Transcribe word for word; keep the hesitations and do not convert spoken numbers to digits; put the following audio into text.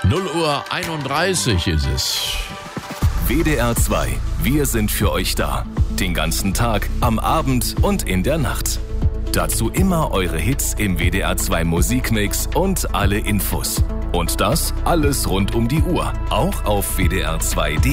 null Uhr einunddreißig ist es. W D R zwei. Wir sind für euch da. Den ganzen Tag, am Abend und in der Nacht. Dazu immer eure Hits im W D R zwei Musikmix und alle Infos. Und das alles rund um die Uhr. Auch auf W D R zwei punkt de.